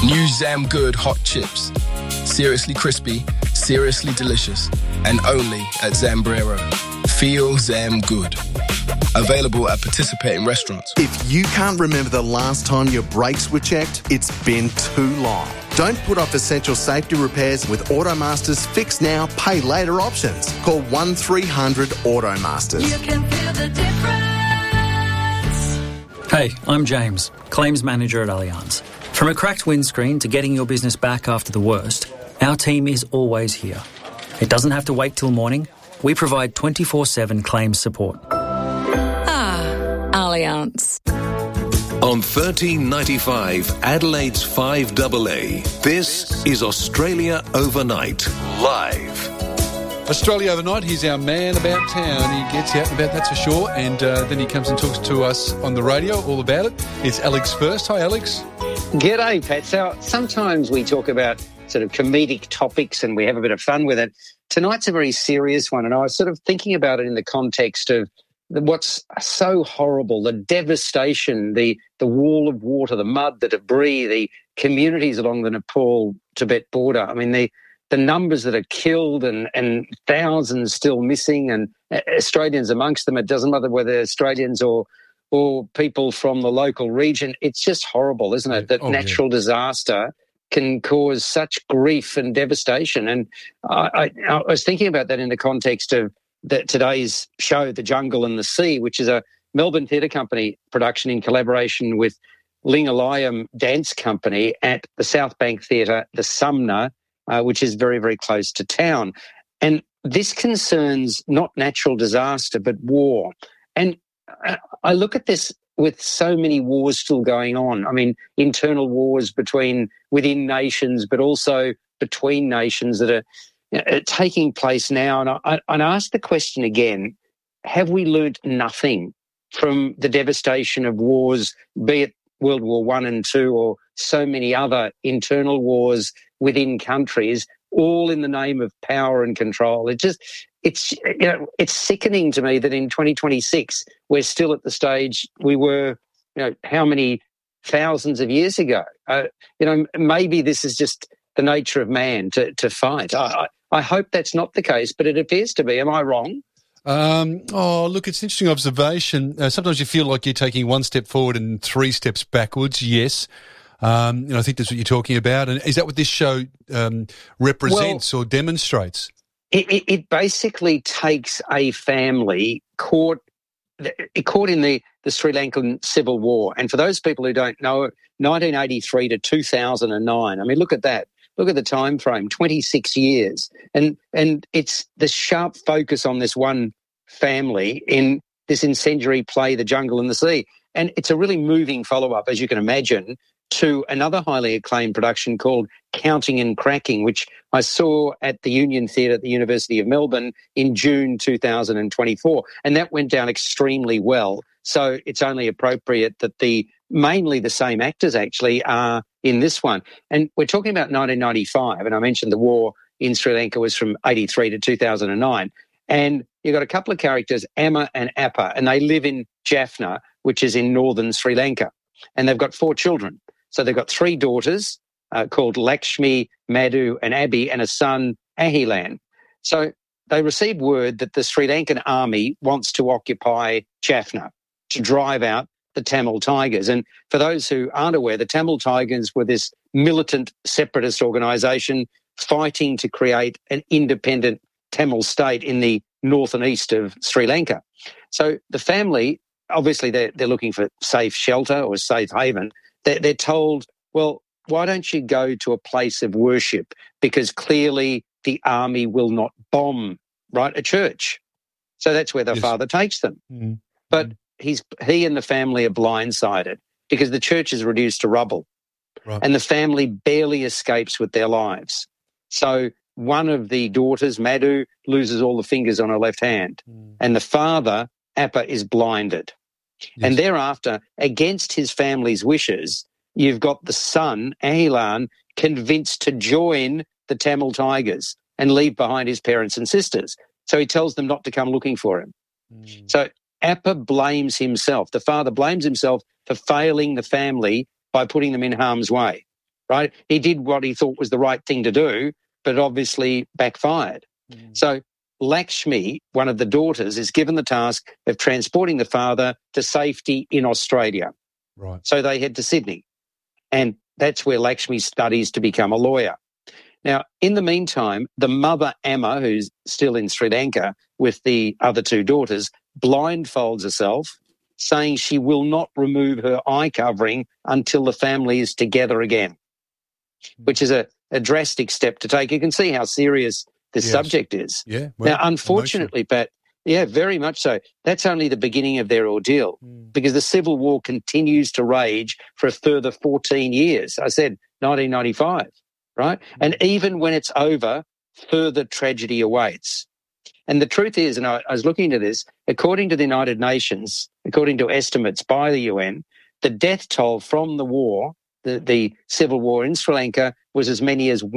New Zam Good hot chips. Seriously crispy, seriously delicious, and only at Zambrero. Feel Zam Good. Available at participating restaurants. If you can't remember the last time your brakes were checked, it's been too long. Don't put off essential safety repairs with Automaster's Fix Now, Pay Later options. Call 1300 Automasters. You can feel the difference. Hey, I'm James, Claims Manager at Allianz. From a cracked windscreen to getting your business back after the worst, our team is always here. It doesn't have to wait till morning. We provide 24/7 claims support. Allianz. On 1395 Adelaide's 5AA, this is Australia Overnight, live. Australia Overnight, he's our man about town. He gets out and about, that's for sure. And then he comes and talks to us on the radio all about it. It's Alex first. Hi, Alex. G'day, Pat. So sometimes we talk about sort of comedic topics and we have a bit of fun with it. Tonight's a very serious one, and I was sort of thinking about it in the context of what's so horrible, the devastation, the wall of water, the mud, the debris, the communities along the Nepal-Tibet border. I mean, the numbers that are killed and thousands still missing, and Australians amongst them. It doesn't matter whether Australians or people from the local region. It's just horrible, isn't it, that natural disaster can cause such grief and devastation. And I was thinking about that in the context of today's show, The Jungle and the Sea, which is a Melbourne Theatre Company production in collaboration with Lingalayam Dance Company at the South Bank Theatre, the Sumner, which is very, very close to town. And this concerns not natural disaster, but war. And I look at this with so many wars still going on. I mean, internal wars within nations, but also between nations that are taking place now. And I ask the question again, have we learnt nothing from the devastation of wars, be it World War I and II or so many other internal wars within countries, all in the name of power and control? It's sickening to me that in 2026 we're still at the stage we were, how many thousands of years ago. Maybe this is just the nature of man to fight. I hope that's not the case, but it appears to be. Am I wrong? Look, it's an interesting observation. Sometimes you feel like you're taking one step forward and three steps backwards. Yes. I think that's what you're talking about. And is that what this show represents or demonstrates? It basically takes a family caught in the Sri Lankan Civil War. And for those people who don't know, 1983 to 2009, I mean, look at that. Look at the time frame, 26 years. And it's the sharp focus on this one family in this incendiary play, The Jungle and the Sea. And it's a really moving follow-up, as you can imagine, to another highly acclaimed production called Counting and Cracking, which I saw at the Union Theatre at the University of Melbourne in June 2024. And that went down extremely well. So it's only appropriate that mainly the same actors actually are in this one. And we're talking about 1995, and I mentioned the war in Sri Lanka was from 83 to 2009. And you've got a couple of characters, Amma and Appa, and they live in Jaffna, which is in northern Sri Lanka. And they've got 4 children. So they've got 3 daughters called Lakshmi, Madhu and Abby, and a son, Ahilan. So they received word that the Sri Lankan army wants to occupy Jaffna to drive out the Tamil Tigers. And for those who aren't aware, the Tamil Tigers were this militant separatist organisation fighting to create an independent Tamil state in the north and east of Sri Lanka. So the family, obviously they're looking for safe shelter or safe haven. They're told, well, why don't you go to a place of worship? Because clearly the army will not bomb, right, a church. So that's where the father takes them. Mm-hmm. But he and the family are blindsided because the church is reduced to rubble. Right. And the family barely escapes with their lives. So one of the daughters, Madhu, loses all the fingers on her left hand. Mm. And the father, Appa, is blinded. Yes. And thereafter, against his family's wishes, you've got the son, Ahilan, convinced to join the Tamil Tigers and leave behind his parents and sisters. So he tells them not to come looking for him. Mm. So Appa blames himself. The father blames himself for failing the family by putting them in harm's way. right? He did what he thought was the right thing to do, but obviously backfired. So Lakshmi, one of the daughters, is given the task of transporting the father to safety in Australia. Right. So they head to Sydney, and that's where Lakshmi studies to become a lawyer. Now, in the meantime, the mother, Amma, who's still in Sri Lanka with the other two daughters, blindfolds herself, saying she will not remove her eye covering until the family is together again, which is a drastic step to take. You can see how serious this subject is. Yeah. Well, now, unfortunately, Pat, yeah, very much so. That's only the beginning of their ordeal because the Civil War continues to rage for a further 14 years. I said 1995, right? And even when it's over, further tragedy awaits. And the truth is, and I was looking into this, according to the United Nations, according to estimates by the UN, the death toll from the war, the civil war in Sri Lanka, was as many as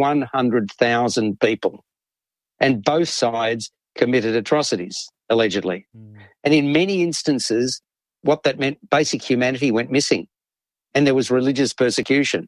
100,000 people. And both sides committed atrocities, allegedly. And in many instances, what that meant, basic humanity went missing, and there was religious persecution.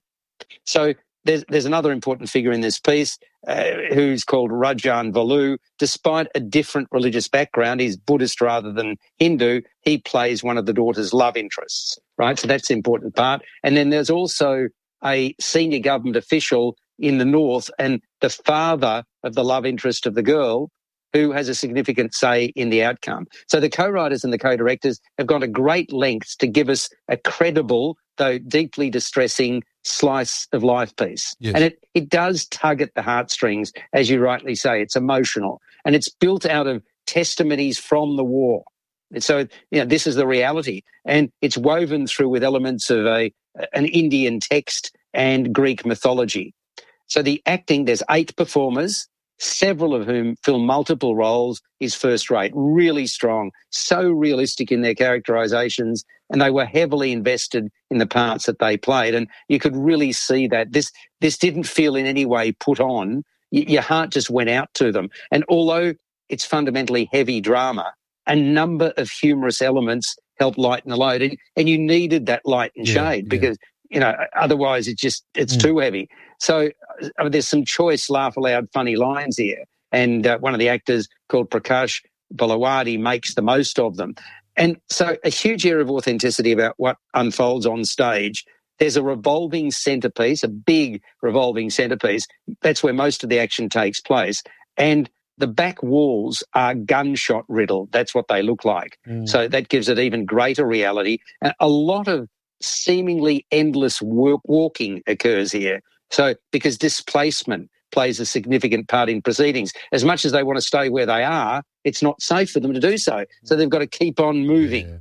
So there's another important figure in this piece who's called Rajan Valu. Despite a different religious background, he's Buddhist rather than Hindu, he plays one of the daughter's love interests, right? So that's the important part. And then there's also a senior government official in the north and the father of the love interest of the girl who has a significant say in the outcome. So the co-writers and the co-directors have gone to great lengths to give us a credible, though deeply distressing, slice of life piece. Yes. And it does tug at the heartstrings, as you rightly say. It's emotional. And it's built out of testimonies from the war. And so, this is the reality. And it's woven through with elements of an Indian text and Greek mythology. So the acting, there's 8 performers, several of whom fill multiple roles, is first rate, really strong, so realistic in their characterizations, and they were heavily invested in the parts that they played. And you could really see that this didn't feel in any way put on. Your heart just went out to them. And although it's fundamentally heavy drama, a number of humorous elements help lighten the load. And you needed that light and shade because, otherwise it's too heavy. So there's some choice laugh-aloud funny lines here. And one of the actors called Prakash Balawadi makes the most of them. And so a huge air of authenticity about what unfolds on stage. There's a revolving centrepiece, a big revolving centrepiece. That's where most of the action takes place. And the back walls are gunshot riddled. That's what they look like. So that gives it even greater reality. And a lot of seemingly endless walking occurs here. So because displacement plays a significant part in proceedings. As much as they want to stay where they are, it's not safe for them to do so. So they've got to keep on moving.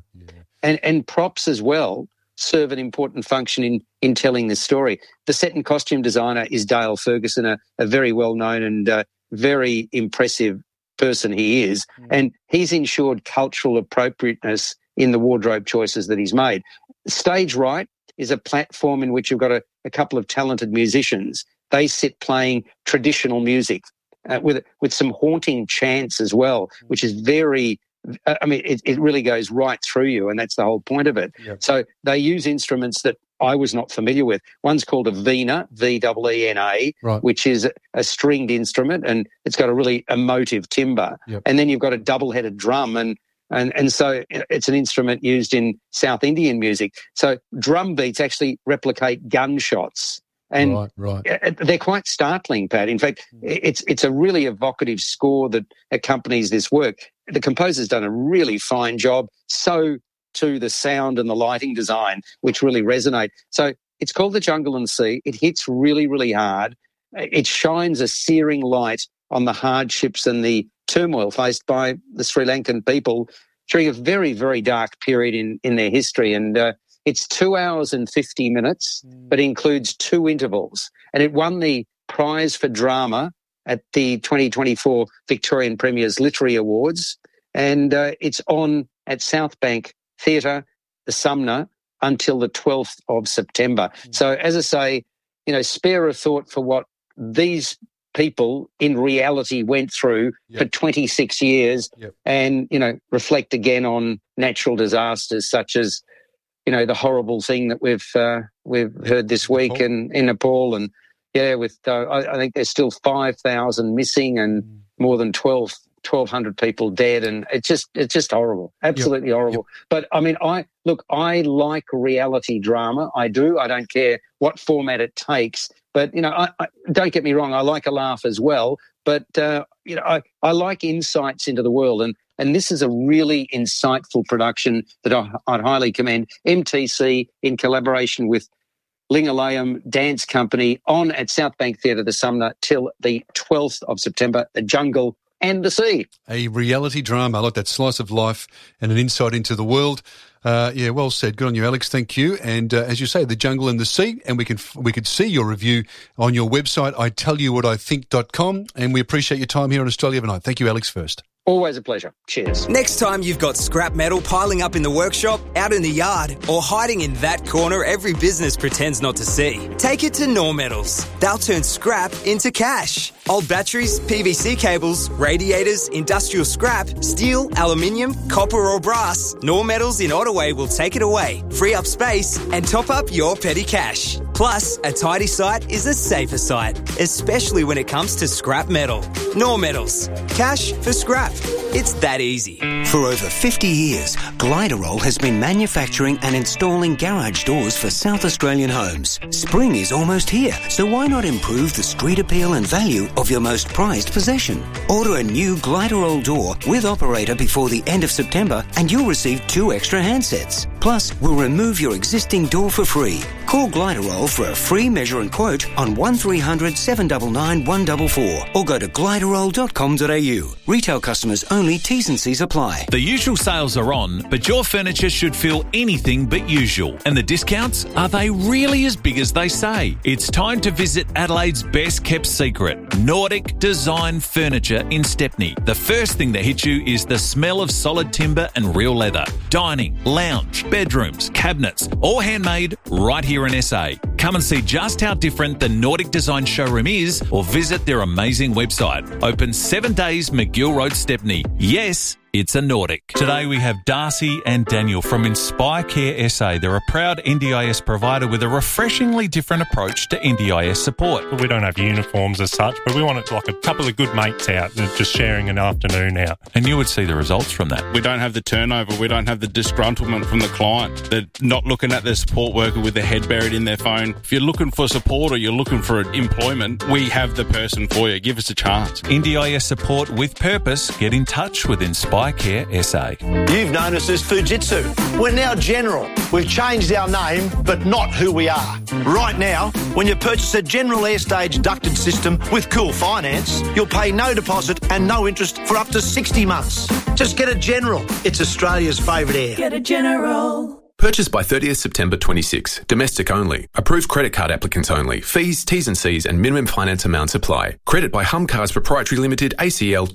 And props as well serve an important function in telling this story. The set and costume designer is Dale Ferguson, a very well-known and very impressive person he is. And he's ensured cultural appropriateness in the wardrobe choices that he's made. Stage right is a platform in which you've got a couple of talented musicians. They sit playing traditional music with some haunting chants as well, which is very, it really goes right through you, and that's the whole point of it. Yep. So they use instruments that I was not familiar with. One's called a veena, V-E-E-N-A, right, which is a stringed instrument, and it's got a really emotive timbre. Yep. And then you've got a double-headed drum, and so it's an instrument used in South Indian music. So drum beats actually replicate gunshots. And they're quite startling, Pat. In fact, it's a really evocative score that accompanies this work. The composer's done a really fine job, so to the sound and the lighting design, which really resonate. So it's called The Jungle and Sea. It hits really, really hard. It shines a searing light on the hardships and the turmoil faced by the Sri Lankan people during a very, very dark period in their history. And it's 2 hours and 50 minutes, but includes 2 intervals. And it won the prize for drama at the 2024 Victorian Premier's Literary Awards. And it's on at South Bank Theatre, the Sumner, until the 12th of September. So as I say, spare a thought for what these people in reality went through for 26 years and, reflect again on natural disasters such as the horrible thing that we've heard this week in Nepal, and with I think there's still 5,000 missing and more than 1,200 people dead, and it's just horrible, absolutely horrible. But I mean, I like reality drama. I do. I don't care what format it takes. But I don't get me wrong. I like a laugh as well. But I like insights into the world, and this is a really insightful production that I'd highly commend. MTC in collaboration with Lingalayam Dance Company on at South Bank Theatre this summer till the 12th of September. The Jungle and the Sea. A reality drama, like that slice of life and an insight into the world. Well said. Good on you, Alex. Thank you. And as you say, The Jungle and the Sea, and we could see your review on your website, itellyouwhatithink.com, and we appreciate your time here on Australia Overnight. Thank you, Alex, first. Always a pleasure. Cheers. Next time you've got scrap metal piling up in the workshop, out in the yard, or hiding in that corner every business pretends not to see, take it to Nor Metals. They'll turn scrap into cash. Old batteries, PVC cables, radiators, industrial scrap, steel, aluminium, copper or brass, Nor Metals in Ottaway will take it away, free up space and top up your petty cash. Plus, a tidy site is a safer site, especially when it comes to scrap metal. Nor Metals. Cash for scrap. It's that easy. For over 50 years, Gliderol has been manufacturing and installing garage doors for South Australian homes. Spring is almost here, so why not improve the street appeal and value of your most prized possession? Order a new Gliderol door with operator before the end of September and you'll receive 2 extra handsets. Plus, we'll remove your existing door for free. Call Gliderol for a free measure and quote on 1300 799 144 or go to gliderol.com.au. Retail customers only, T's and C's apply. The usual sales are on, but your furniture should feel anything but usual. And the discounts, are they really as big as they say? It's time to visit Adelaide's best kept secret, Nordic Design Furniture in Stepney. The first thing that hits you is the smell of solid timber and real leather. Dining, lounge, bedrooms, cabinets, all handmade right here in SA. Come and see just how different the Nordic Design showroom is or visit their amazing website. Open 7 days, McGill Road, Stepney. Yes, it's a Nordic. Today we have Darcy and Daniel from Inspire Care SA. They're a proud NDIS provider with a refreshingly different approach to NDIS support. We don't have uniforms as such, but we want it like a couple of good mates out and just sharing an afternoon out. And you would see the results from that. We don't have the turnover. We don't have the disgruntlement from the client. They're not looking at their support worker with their head buried in their phone. If you're looking for support or you're looking for employment, we have the person for you. Give us a chance. NDIS support with purpose. Get in touch with Inspire Care SA. You've known us as Fujitsu. We're now General. We've changed our name, but not who we are. Right now, when you purchase a General Airstage ducted system with Cool Finance, you'll pay no deposit and no interest for up to 60 months. Just get a General. It's Australia's favourite air. Get a General. Purchase by 30th September 26. Domestic only. Approved credit card applicants only. Fees, T's and C's and minimum finance amounts apply. Credit by Hum Cars Proprietary Limited, ACL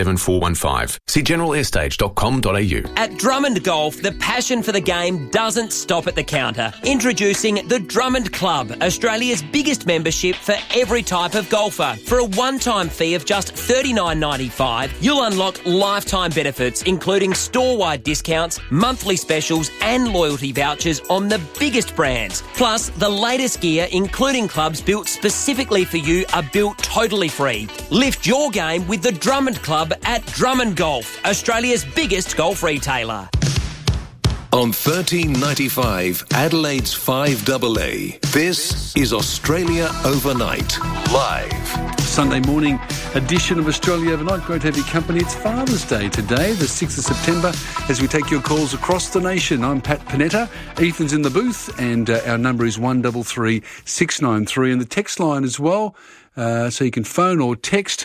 247415. See generalairstage.com.au. At Drummond Golf, the passion for the game doesn't stop at the counter. Introducing the Drummond Club, Australia's biggest membership for every type of golfer. For a one-time fee of just $39.95, you'll unlock lifetime benefits, including store-wide discounts, monthly specials and loyalty vouchers on the biggest brands. Plus, the latest gear, including clubs built specifically for you, are built totally free. Lift your game with the Drummond Club at Drummond Golf, Australia's biggest golf retailer. On 1395 Adelaide's 5AA, this is Australia Overnight, live. Sunday morning edition of Australia Overnight. Great to have your company. It's Father's Day today, the 6th of September, as we take your calls across the nation. I'm Pat Panetta. Ethan's in the booth, and our number is 133 693, and the text line as well. So you can phone or text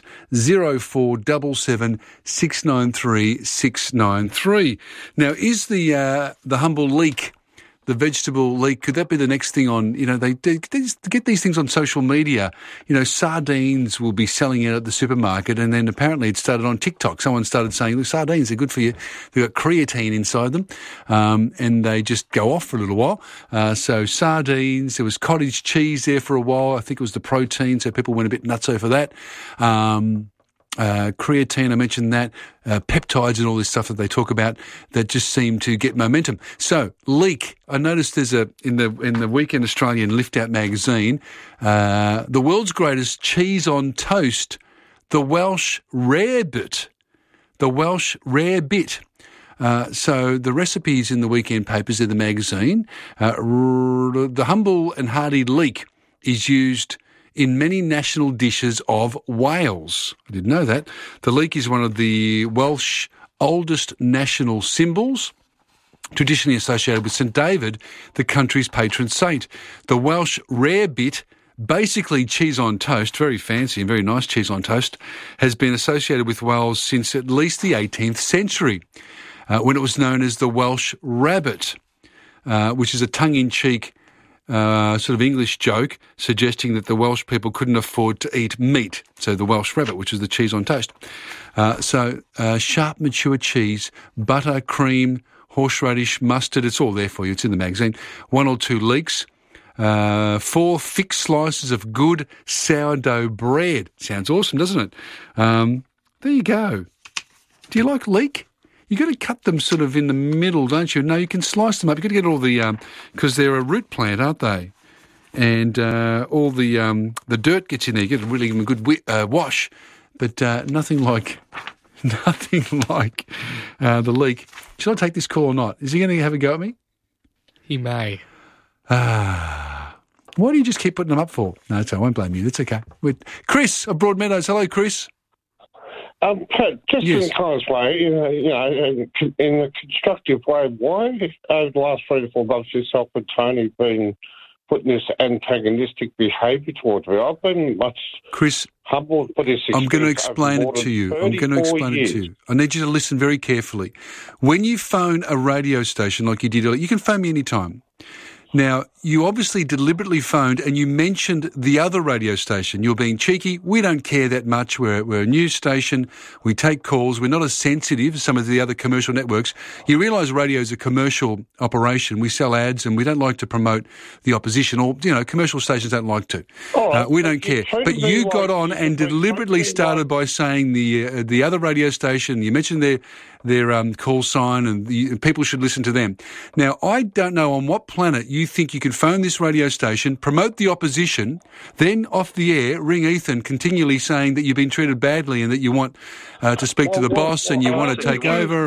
0477 693 693. Now, is the humble leek, the vegetable leek, could that be the next thing on, they get these things on social media. Sardines will be selling out at the supermarket, and then apparently it started on TikTok. Someone started saying, look, sardines are good for you. They've got creatine inside them, and they just go off for a little while. So sardines, there was cottage cheese there for a while. I think it was the protein, so people went a bit nutso for that. creatine, I mentioned that, peptides and all this stuff that they talk about that just seem to get momentum. So, leek. I noticed there's in the Weekend Australian Lift Out magazine, the world's greatest cheese on toast, the Welsh Rarebit. The Welsh Rarebit. So the recipes in the weekend papers of the magazine, the humble and hearty leek is used in many national dishes of Wales. I didn't know that. The leek is one of the Welsh oldest national symbols, traditionally associated with St David, the country's patron saint. The Welsh Rarebit, basically cheese on toast, very fancy and very nice cheese on toast, has been associated with Wales since at least the 18th century, when it was known as the Welsh Rabbit, which is a tongue-in-cheek sort of English joke suggesting that the Welsh people couldn't afford to eat meat. So the Welsh Rabbit, which is the cheese on toast. Sharp, mature cheese, butter, cream, horseradish, mustard, it's all there for you. It's in the magazine. 1 or 2 leeks. 4 thick slices of good sourdough bread. Sounds awesome, doesn't it? There you go. Do you like leek? You've got to cut them sort of in the middle, don't you? No, you can slice them up. You've got to get all the, because they're a root plant, aren't they? And all the dirt gets in there. You get a really good wash, but nothing like the leek. Should I take this call or not? Is he going to have a go at me? He may. Why do you just keep putting them up for? No, I won't blame you. That's okay. Chris of Broadmeadows. Hello, Chris. Just in a kind of way, in a constructive way, why over the last 3 to 4 months yourself and Tony been putting this antagonistic behaviour towards me? I've been much humbled for this. I'm going to explain it to you. I need you to listen very carefully. When you phone a radio station like you did earlier, you can phone me anytime. Now, you obviously deliberately phoned and you mentioned the other radio station. You're being cheeky. We don't care that much. We're a news station. We take calls. We're not as sensitive as some of the other commercial networks. You realise radio is a commercial operation. We sell ads and we don't like to promote the opposition, or, commercial stations don't like to. We don't care. But you got on and deliberately started by saying the other radio station, you mentioned their call sign and people should listen to them. Now, I don't know on what planet you think you can phone this radio station, promote the opposition, then off the air ring Ethan continually saying that you've been treated badly and that you want to speak to the boss and you want to take over.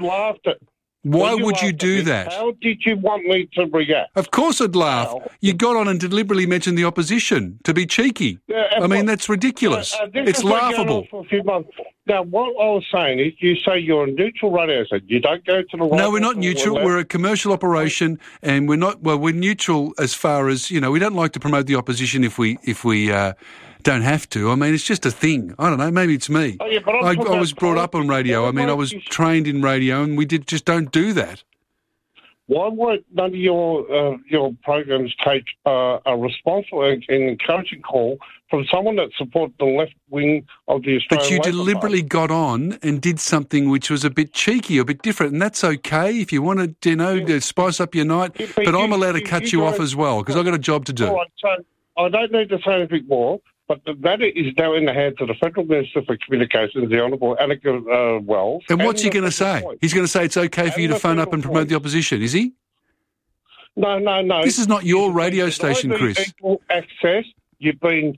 Why would you do that? How did you want me to react? Of course I'd laugh. You got on and deliberately mentioned the opposition to be cheeky. I mean, that's ridiculous. It's laughable. Now, what I was saying is, you say you're a neutral radio station. You don't go to the right. No, we're not neutral. We're a commercial operation, and we're not. Well, we're neutral as far as we don't like to promote the opposition if we don't have to. I mean, it's just a thing. I don't know. Maybe it's me. Oh, yeah, but I was brought up on radio. I mean, I was trained in radio, and we just don't do that. Why won't none of your programs take a responsible and encouraging call from someone that supports the left wing of the Australian But you Labor deliberately Party? got on and did something which was a bit cheeky, a bit different, and that's okay if you want to, to spice up your night. But I'm allowed to cut you off as well because I've got a job to do. All right, so I don't need to say anything more. But the matter is now in the hands of the Federal Minister for Communications, the Honourable Annika Wells. And what's he going to say? He's going to say it's okay for you to phone up and promote the opposition, is he? No. This is not your radio station, Chris. Equal access. You've been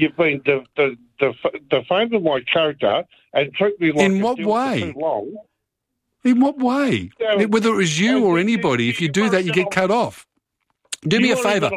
defaming my character and treat me like in what way? In what way? Whether it was you or anybody, if you do that, you get cut off. Do me a favour.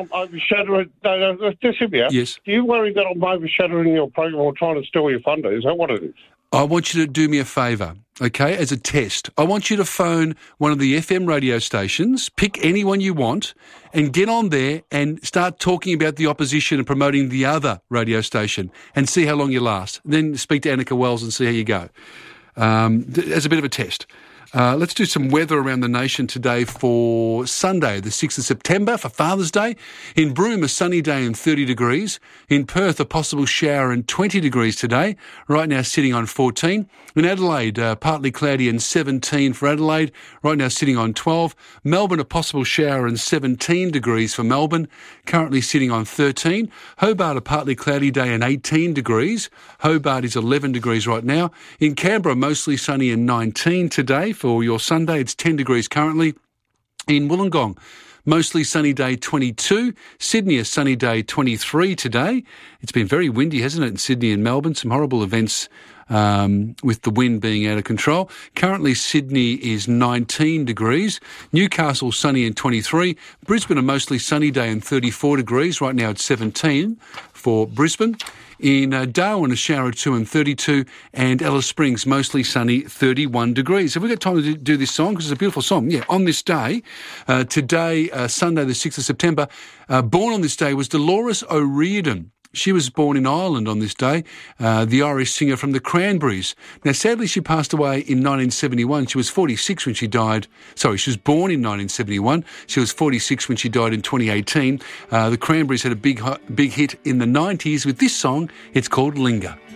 Yes. Do you worry that I'm overshadowing your program or trying to steal your thunder? Is that what it is? I want you to do me a favour, okay, as a test. I want you to phone one of the FM radio stations, pick anyone you want, and get on there and start talking about the opposition and promoting the other radio station and see how long you last. Then speak to Annika Wells and see how you go, as a bit of a test. Let's do some weather around the nation today for Sunday, the 6th of September, for Father's Day. In Broome, a sunny day and 30 degrees. In Perth, a possible shower and 20 degrees today. Right now sitting on 14. In Adelaide, partly cloudy and 17 for Adelaide. Right now sitting on 12. Melbourne, a possible shower and 17 degrees for Melbourne. Currently sitting on 13. Hobart, a partly cloudy day and 18 degrees. Hobart is 11 degrees right now. In Canberra, mostly sunny and 19 today. For your Sunday, it's 10 degrees currently. In Wollongong, mostly sunny day 22. Sydney, a sunny day 23 today. It's been very windy, hasn't it, in Sydney and Melbourne? Some horrible events with the wind being out of control. Currently, Sydney is 19 degrees. Newcastle, sunny and 23. Brisbane, a mostly sunny day and 34 degrees. Right now, it's 17 for Brisbane. In Darwin, a shower of 2 and 32, and Alice Springs, mostly sunny, 31 degrees. Have we got time to do this song? Because it's a beautiful song. Yeah, on this day, today, Sunday, the 6th of September, born on this day was Dolores O'Riordan. She was born in Ireland on this day, the Irish singer from the Cranberries. Now, sadly, she passed away in 1971. She was 46 when she died. Sorry, she was born in 1971. She was 46 when she died in 2018. The Cranberries had a big hit in the 90s with this song. It's called Linger.